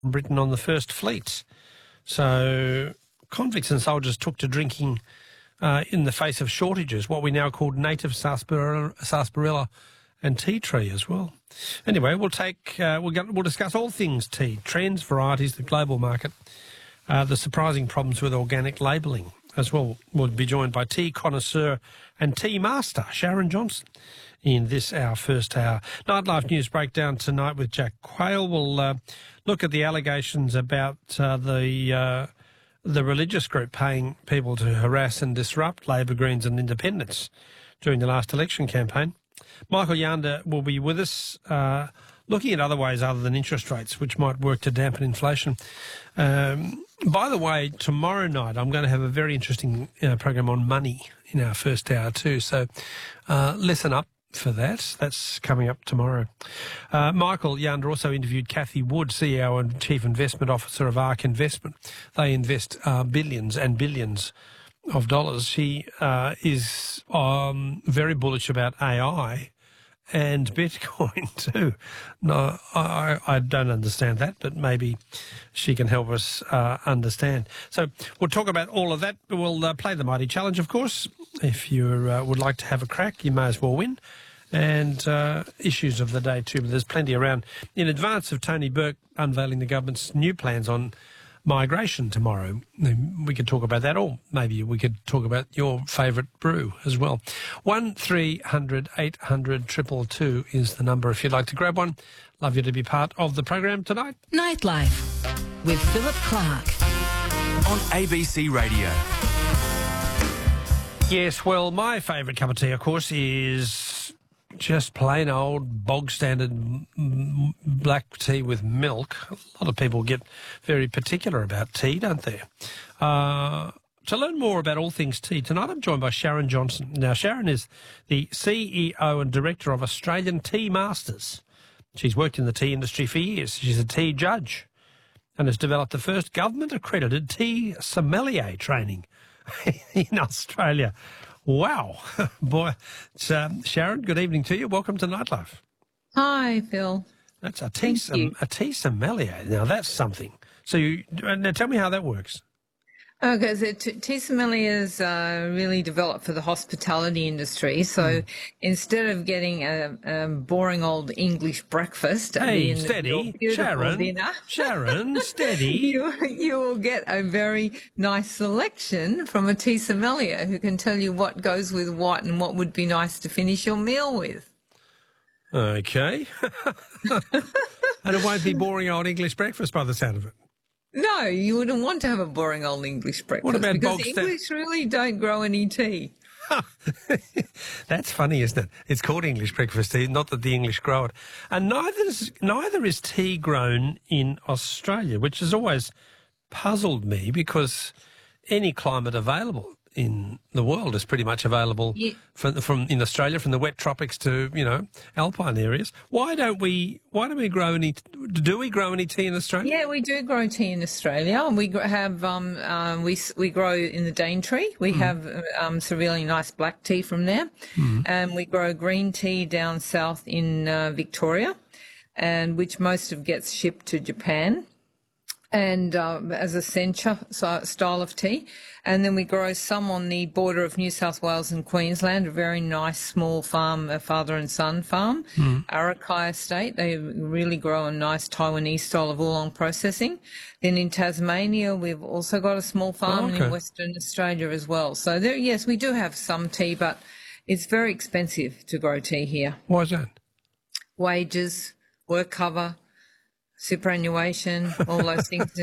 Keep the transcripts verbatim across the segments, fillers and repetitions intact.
Britain on the First Fleet. So convicts and soldiers took to drinking uh, in the face of shortages, what we now call native sarsaparilla, sarsaparilla and tea tree as well. Anyway, we'll take uh, we'll, get, we'll discuss all things tea, trends, varieties, the global market, uh, the surprising problems with organic labelling as well. We'll be joined by tea connoisseur and tea master Sharon Johnson in this, our first hour. Nightlife News Breakdown tonight with Jack Quayle. We'll uh, look at the allegations about uh, the uh, the religious group paying people to harass and disrupt Labor, Greens and Independents during the last election campaign. Michael Yander will be with us, uh, looking at other ways other than interest rates, which might work to dampen inflation. Um, by the way, tomorrow night I'm going to have a very interesting uh, program on money in our first hour too, so uh, listen up for that. That's coming up tomorrow. Uh, Michael Yander also interviewed Cathy Wood, C E O and Chief Investment Officer of ARK Investment. They invest uh, billions and billions of dollars. She uh, is um, very bullish about A I and Bitcoin too. No, I, I don't understand that, but maybe she can help us uh, understand. So we'll talk about all of that. We'll uh, play the Mighty Challenge, of course. If you uh, would like to have a crack, you may as well win. And uh, issues of the day too, but there's plenty around. In advance of Tony Burke unveiling the government's new plans on migration tomorrow, we could talk about that, or maybe we could talk about your favourite brew as well. One three hundred eight hundred two two two is the number if you'd like to grab one. Love you to be part of the program tonight. Nightlife with Philip Clark on A B C Radio. Yes, well, my favourite cup of tea, of course, is just plain old bog standard black tea with milk. A lot of people get very particular about tea, don't they? Uh, to learn more about all things tea, tonight I'm joined by Sharon Johnson. Now, Sharon is the C E O and Director of Australian Tea Masters. She's worked in the tea industry for years. She's a tea judge and has developed the first government-accredited tea sommelier training in Australia. Wow. Boy, it's, um, Sharon, good evening to you. Welcome to Nightlife. Hi, Phil. That's a tea, som- a tea sommelier. Now, that's something. So you, now tell me how that works. Okay, so t- tea sommeliers are really developed for the hospitality industry. So mm. instead of getting a, a boring old English breakfast at hey, the end steady, of your beautiful Sharon, dinner, Sharon, steady. You, you will get a very nice selection from a tea sommelier who can tell you what goes with what and what would be nice to finish your meal with. Okay. And it won't be boring old English breakfast by the sound of it. No, you wouldn't want to have a boring old English breakfast. What about because bog English sta- really don't grow any tea. That's funny, isn't it? It's called English breakfast tea, not that the English grow it. And neither is, neither is tea grown in Australia, which has always puzzled me because any climate available in the world is pretty much available yeah. from, from in Australia, from the wet tropics to, you know, alpine areas. Why don't we? Why don't we grow any? Do we grow any tea in Australia? Yeah, we do grow tea in Australia. We have um, um we we grow in the Daintree. We mm. have um some really nice black tea from there, mm. and we grow green tea down south in uh, Victoria, and which most of gets shipped to Japan. And uh, as a sencha style of tea. And then we grow some on the border of New South Wales and Queensland, a very nice small farm, a father and son farm, mm. Arakai Estate. They really grow a nice Taiwanese style of oolong processing. Then in Tasmania, we've also got a small farm, oh, okay. and in Western Australia as well. So there, yes, we do have some tea, but it's very expensive to grow tea here. Why is that? Wages, work cover, superannuation, all those things.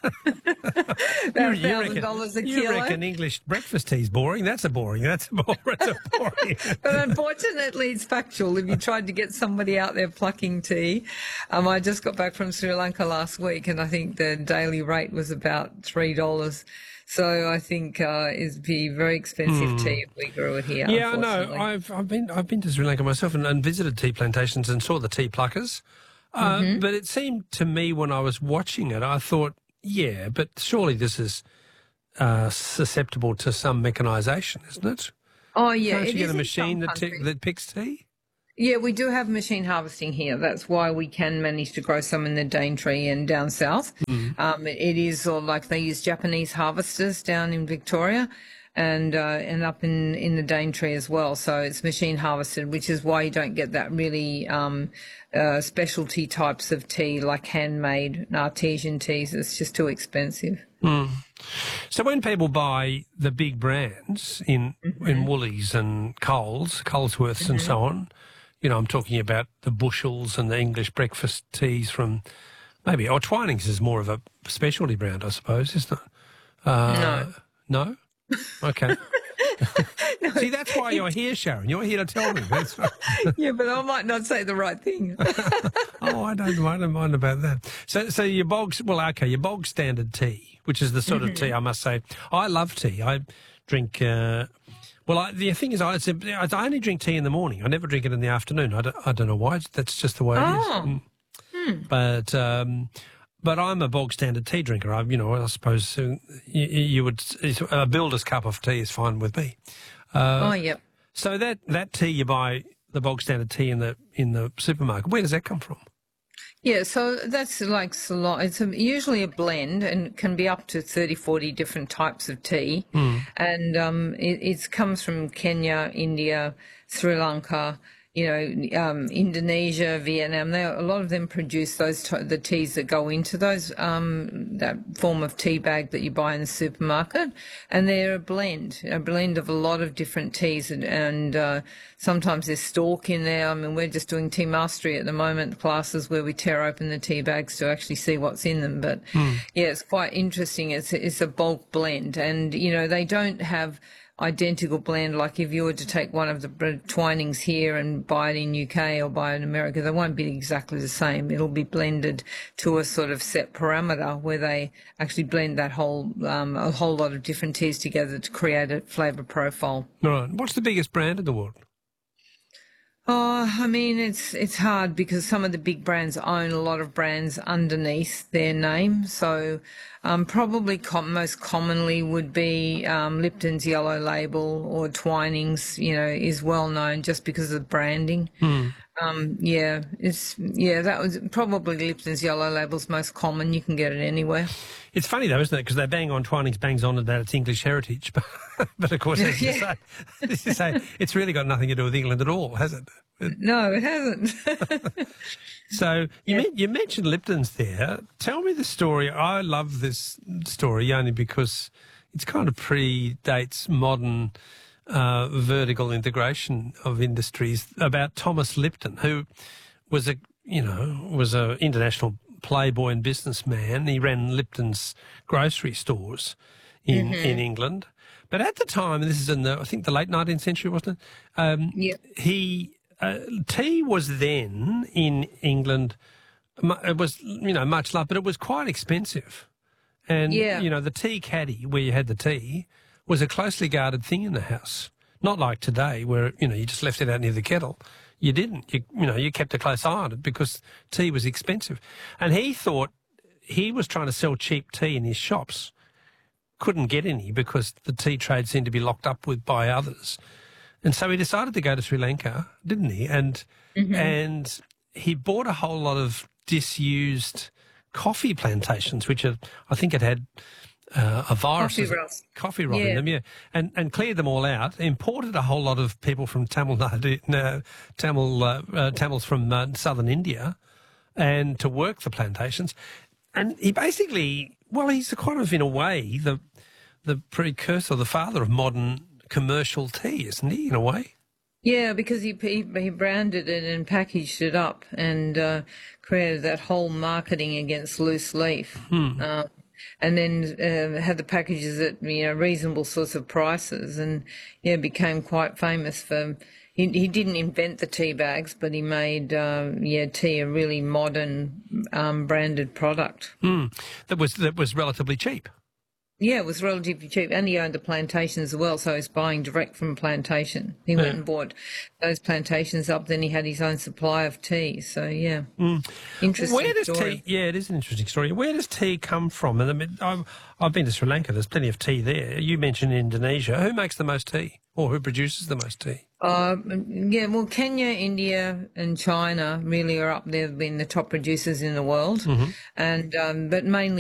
About you, you one thousand dollars a you kilo. You reckon English breakfast tea's boring? That's a boring. That's a boring. That's a boring. But unfortunately, it's factual. If you tried to get somebody out there plucking tea, um, I just got back from Sri Lanka last week, and I think the daily rate was about three dollars. So I think uh, it'd be very expensive mm. tea if we grew it here. Yeah, no, I've I've been I've been to Sri Lanka myself and, and visited tea plantations and saw the tea pluckers. Uh, mm-hmm. But it seemed to me when I was watching it, I thought, yeah, but surely this is uh, susceptible to some mechanisation, isn't it? Oh, yeah. Can't you it get a machine that, t- that picks tea? Yeah, we do have machine harvesting here. That's why we can manage to grow some in the Daintree and down south. Mm. Um, it, it is sort of like they use Japanese harvesters down in Victoria and uh, and up in, in the Daintree as well. So it's machine harvested, which is why you don't get that really um, uh, specialty types of tea like handmade artesian teas. It's just too expensive. Mm. So when people buy the big brands in mm-hmm. in Woolies and Coles, Colesworths mm-hmm. and so on, you know, I'm talking about the Bushels and the English breakfast teas from maybe, or Twinings is more of a specialty brand, I suppose, isn't it? Uh, no. No? Okay. No. See, that's why you're here, Sharon. You're here to tell me. That's right. Yeah, but I might not say the right thing. Oh, I don't, I don't mind about that. So, so your bog, well, okay, your bog standard tea, which is the sort mm-hmm. of tea, I must say. I love tea. I drink... Uh, Well, I, the thing is, I, I only drink tea in the morning. I never drink it in the afternoon. I don't, I don't know why. That's just the way it oh. is. Mm. Hmm. But um, but I'm a bog standard tea drinker. I, you know, I suppose uh, you, you would a builder's cup of tea is fine with me. Uh, oh, yep. So that, that tea you buy, the bog standard tea in the in the supermarket, where does that come from? Yeah, so that's like a lot. It's a, usually a blend and can be up to thirty, forty different types of tea. Mm. And um, it it's comes from Kenya, India, Sri Lanka, you know, um, Indonesia, Vietnam. They, a lot of them produce those t- the teas that go into those um, that form of tea bag that you buy in the supermarket, and they're a blend, a blend of a lot of different teas, and, and uh, sometimes there's stalk in there. I mean, we're just doing tea mastery at the moment, classes where we tear open the tea bags to actually see what's in them. But mm. yeah, it's quite interesting. It's it's a bulk blend, and you know they don't have identical blend. Like if you were to take one of the Twinings here and buy it in U K or buy it in America, they won't be exactly the same. It'll be blended to a sort of set parameter where they actually blend that whole um, a whole lot of different teas together to create a flavour profile. Right. What's the biggest brand in the world? Oh, I mean, it's it's hard because some of the big brands own a lot of brands underneath their name. So um, probably com- most commonly would be um, Lipton's Yellow Label, or Twinings, you know, is well known just because of the branding. Mm. Um, yeah, it's yeah, that was probably Lipton's Yellow Label's most common. You can get it anywhere. It's funny though, isn't it? Because they bang on Twinings, bangs on that it's English heritage, but, but of course, as you, yeah. say, as you say, it's really got nothing to do with England at all, has it? No, it hasn't. So you, yeah. men- you mentioned Lipton's there. Tell me the story. I love this story only because it's kind of predates modern uh, vertical integration of industries, about Thomas Lipton, who was a you know was a international playboy and businessman. He ran Lipton's grocery stores in, mm-hmm. in England. But at the time, and this is in the, I think the late nineteenth century, wasn't it? Um, yeah. He, uh, tea was then in England, it was, you know, much loved, but it was quite expensive. And, yeah. you know, the tea caddy where you had the tea was a closely guarded thing in the house. Not like today where, you know, you just left it out near the kettle. You didn't. You, you know, you kept a close eye on it because tea was expensive. And he thought he was trying to sell cheap tea in his shops. Couldn't get any because the tea trade seemed to be locked up with by others. And so he decided to go to Sri Lanka, didn't he? And mm-hmm. and he bought a whole lot of disused coffee plantations, which are, I think it had uh, a virus. Coffee rot. Coffee rot yeah. in them, yeah. And and cleared them all out, imported a whole lot of people from Tamil Nadu, uh, Tamil, uh, uh, Tamils from uh, southern India, and to work the plantations. And he basically, well, he's kind of, in a way, the the precursor, the father of modern commercial tea, isn't he, in a way? Yeah, because he he, he branded it and packaged it up and uh, created that whole marketing against loose leaf, hmm. uh, and then uh, had the packages at you know reasonable sorts of prices, and yeah, became quite famous for. He he didn't invent the tea bags, but he made uh, yeah tea a really modern um, branded product. Hmm. That was that was relatively cheap. Yeah, it was relatively cheap, and he owned the plantation as well, so he was buying direct from a plantation. He went Yeah. and bought those plantations up, then he had his own supply of tea. So, yeah, interesting Where does story. tea? Yeah, it is an interesting story. Where does tea come from? And I mean, I've, I've been to Sri Lanka. There's plenty of tea there. You mentioned Indonesia. Who makes the most tea, or who produces the most tea? Uh, yeah, well, Kenya, India, and China really are up there, being the top producers in the world, and um, but mainly